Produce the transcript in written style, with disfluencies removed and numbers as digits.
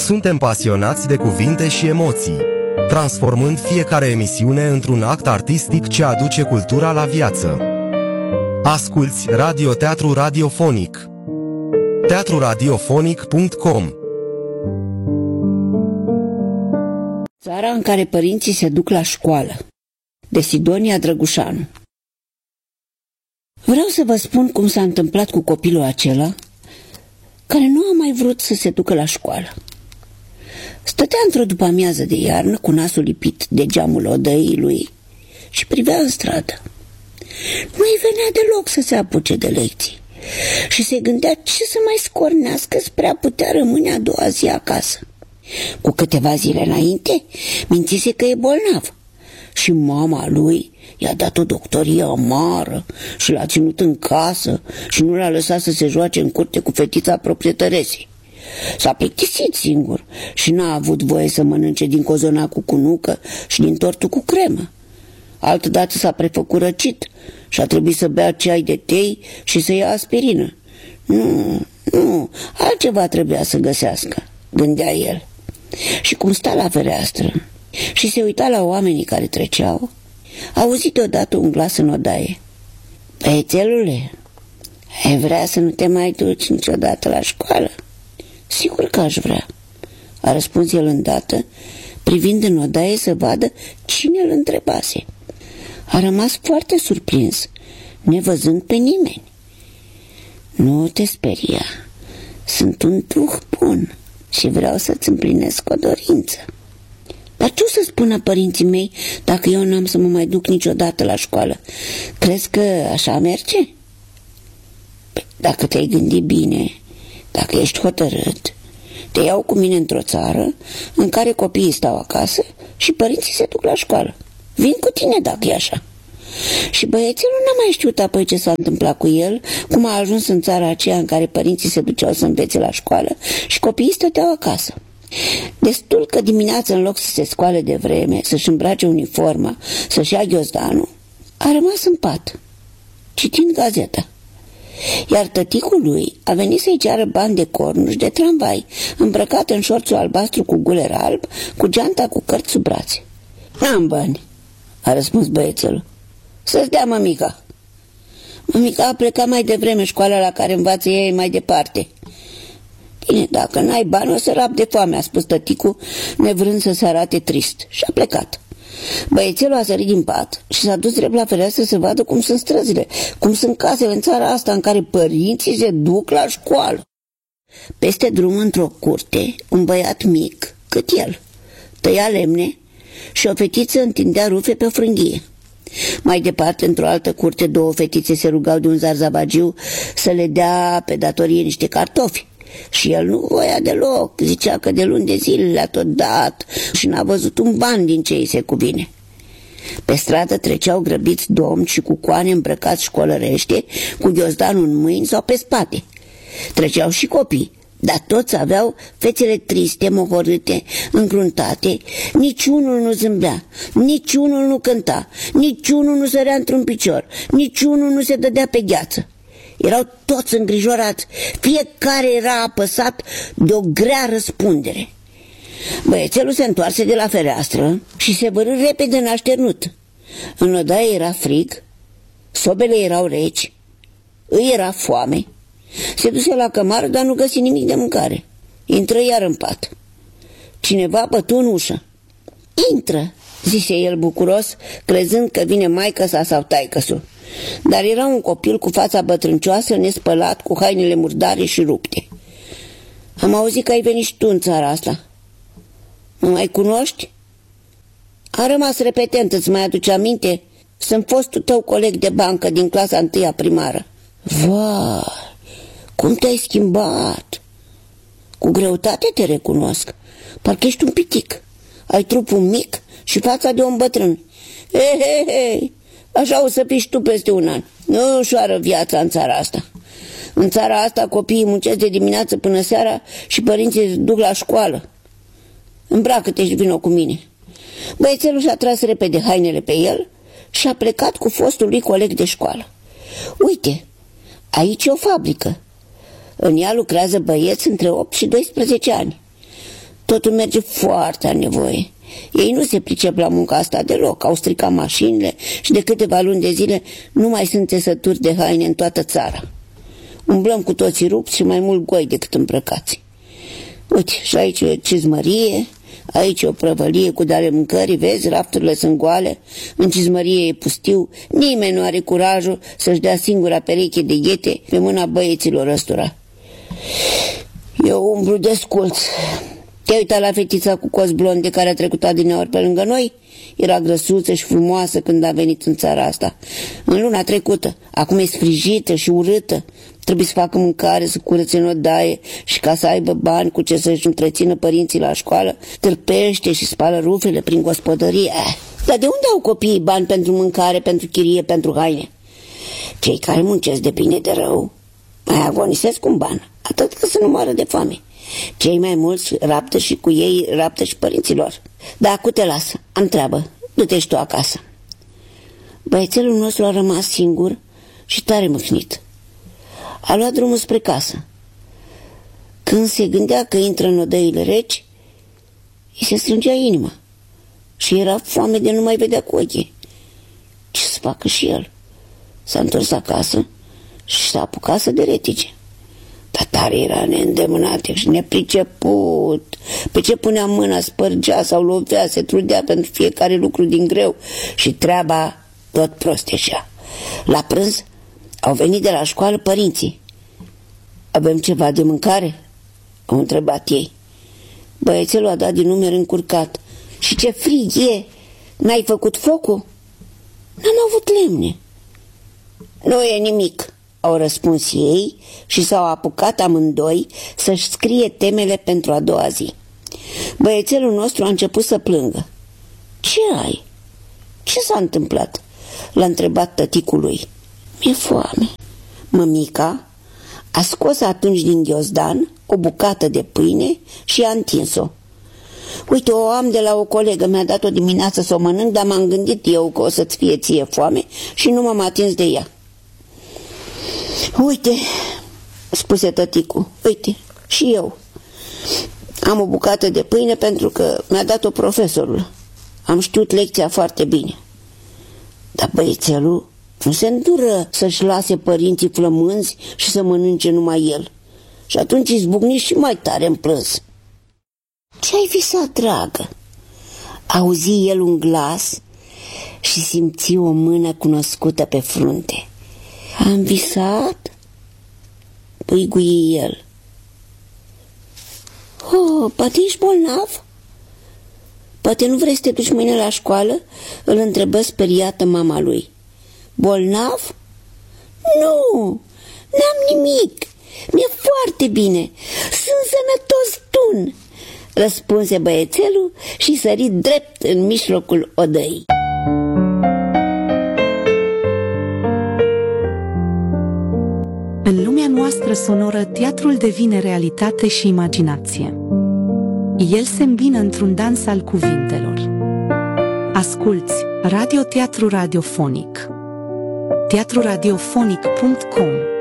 Suntem pasionați de cuvinte și emoții, transformând fiecare emisiune într-un act artistic ce aduce cultura la viață. Asculți Radioteatru Radiofonic. teatruradiofonic.com. Țara în care părinții se duc la școală, de Sidonia Drăgușanu. Vreau să vă spun cum s-a întâmplat cu copilul acela care nu a mai vrut să se ducă la școală. Stătea într-o după-amiază de iarnă cu nasul lipit de geamul odăii lui și privea în stradă. Nu-i venea deloc să se apuce de lecții și se gândea ce să mai scornească spre a putea rămâne a doua zi acasă. Cu câteva zile înainte mințise că e bolnav și mama lui i-a dat o doctorie amară și l-a ținut în casă și nu l-a lăsat să se joace în curte cu fetița proprietăresei. S-a plictisit singur și n-a avut voie să mănânce din cozonacul cu nucă și din tortul cu cremă. Altădată s-a prefăcut răcit și a trebuit să bea ceai de tei și să ia aspirină. Nu, altceva trebuia să găsească, gândea el. Și cum sta la fereastră și se uita la oamenii care treceau, a auzit deodată un glas în odaie. Băiețelule, ai vrea să nu te mai duci niciodată la școală? Sigur că aș vrea, a răspuns el îndată, privind în odaie să vadă cine îl întrebase. A rămas foarte surprins, nevăzând pe nimeni. Nu te speria, sunt un duh bun și vreau să-ți împlinesc o dorință. Dar ce o să spună părinții mei dacă eu n-am să mă mai duc niciodată la școală? Crezi că așa merge? Păi, dacă te-ai gândit bine, dacă ești hotărât, te iau cu mine într-o țară în care copiii stau acasă și părinții se duc la școală. Vin cu tine dacă e așa. Și băiețelul n-a mai știut apoi ce s-a întâmplat cu el, cum a ajuns în țara aceea în care părinții se duceau să învețe la școală și copiii stăteau acasă. Destul că dimineața, în loc să se scoale de vreme, să-și îmbrace uniforma, să-și ia ghiozdanul, a rămas în pat, citind gazeta. Iar tăticul lui a venit să-i ceară bani de cornuș de tramvai, îmbrăcat în șorțul albastru cu guler alb, cu geanta cu cărți sub brațe. N-am bani, a răspuns băiețelul. Să-ți dea mămica. Mămica a plecat mai devreme, școala la care învață ei mai departe. Bine, dacă n-ai bani o să rap de foame, a spus tăticul, nevrând să se arate trist, și a plecat. Băiețelul a sărit din pat și s-a dus drept la fereastră să vadă cum sunt străzile, cum sunt casele în țara asta în care părinții se duc la școală. Peste drum, într-o curte, un băiat mic, cât el, tăia lemne și o fetiță întindea rufe pe o frânghie. Mai departe, într-o altă curte, două fetițe se rugau de un zarzavagiu să le dea pe datorie niște cartofi. Și el nu voia deloc, zicea că de luni de zile le-a tot dat și n-a văzut un ban din ce îi se cuvine. Pe stradă treceau grăbiți domni și cucoane îmbrăcați școlărește, cu ghiozdanul în mâini sau pe spate. Treceau și copii, dar toți aveau fețele triste, mohorâte, încruntate. Niciunul nu zâmbea, niciunul nu cânta, niciunul nu sărea într-un picior, niciunul nu se dădea pe gheață. Erau toți îngrijorați, fiecare era apăsat de o grea răspundere. Băiețelul se întoarse de la fereastră și se vărâ repede în așternut. În odaie era frig, sobele erau reci, îi era foame. Se duse la cămară, dar nu găsi nimic de mâncare. Intră iar în pat. Cineva bătu în ușă. Intră, zise el bucuros, crezând că vine maică-sa sau taică-su. Dar era un copil cu fața bătrâncioasă, nespălat, cu hainele murdare și rupte. Am auzit că ai venit și tu în țara asta. Mă mai cunoști? A rămas repetent, îți mai aduce aminte? Sunt fostul tău coleg de bancă din clasa 1-a primară. Vai, cum te-ai schimbat! Cu greutate te recunosc. Parcă ești un pitic. Ai trupul mic și fața de un bătrân. Hei, așa o să fii și tu peste un an. Nu ușoară viața în țara asta. În țara asta copiii muncesc de dimineață până seara și părinții se duc la școală. Îmbracă-te și vino cu mine. Băiețelul și-a tras repede hainele pe el și a plecat cu fostul lui coleg de școală. Uite, aici e o fabrică. În ea lucrează băieți între 8 și 12 ani. Totul merge foarte a nevoie. Ei nu se pricep la munca asta deloc, au stricat mașinile și de câteva luni de zile nu mai sunt țesături de haine în toată țara. Umblăm cu toții rupți și mai mult goi decât îmbrăcați. Uite, și aici e o cizmărie, aici e o prăvălie cu de-ale mâncării, vezi, rafturile sunt goale, în cizmărie e pustiu, nimeni nu are curajul să-și dea singura pereche de ghete pe mâna băieților ăstora. Eu umblu de sculț. Te-ai uitat la fetița cu cozi blonde care a trecut adineori pe lângă noi? Era grăsuță și frumoasă când a venit în țara asta. În luna trecută. Acum e sfrijită și urâtă. Trebuie să facă mâncare, să curățe în odaie și ca să aibă bani cu ce să-și întrețină părinții la școală, târpește și spală rufele prin gospodărie. Dar de unde au copiii bani pentru mâncare, pentru chirie, pentru haine? Cei care muncesc de bine de rău mai agonisesc un ban, atât că să nu moară de foame. Cei mai mulți raptă și cu ei raptă și părinților. Dar acum te las, am treabă, du-te și tu acasă. Băiețelul nostru a rămas singur și tare mâhnit. A luat drumul spre casă. Când se gândea că intră în odăile reci, îi se strângea inima și era foame de nu mai vedea cu ochii. Ce să facă și el? S-a întors acasă și s-a apucat să deretice. Dar tare era neîndemânat și nepriceput. Pe ce punea mâna, spărgea sau lovea, se trudea pentru fiecare lucru din greu și treaba tot prosteșea. La prânz au venit de la școală părinții. Avem ceva de mâncare? Au întrebat ei. Băiețelul a dat din numeri încurcat. Și ce frig e! N-ai făcut focul? N-am avut lemne. Nu e nimic, au răspuns ei și s-au apucat amândoi să-și scrie temele pentru a doua zi. Băiețelul nostru a început să plângă. Ce ai? Ce s-a întâmplat? L-a întrebat tăticul lui. Mi-e foame. Mămica a scos atunci din ghiozdan o bucată de pâine și a întins-o. Uite, o am de la o colegă, mi-a dat o dimineață să o mănânc, dar m-am gândit eu că o să-ți fie ție foame și nu m-am atins de ea. Uite, spuse tăticul, uite, și eu am o bucată de pâine pentru că mi-a dat-o profesorul. Am știut lecția foarte bine. Dar băiețelul nu se îndură să-și lase părinții flămânzi și să mănânce numai el. Și atunci izbucni și mai tare în plâns. Ce-ai visat, dragă? Auzi el un glas și simți o mână cunoscută pe frunte. Am visat? Pâigui el. Oh, poate ești bolnav? Poate nu vrei să te duci mâine la școală? Îl întrebă speriată mama lui. Bolnav? Nu, n-am nimic. Mi-e foarte bine. Sunt sănătos tun, răspunse băiețelul și sări drept în mijlocul odăii. În lumea noastră sonoră, teatrul devine realitate și imaginație. El se îmbină într-un dans al cuvintelor. Asculți radioteatru radiofonic. teatruradiofonic.com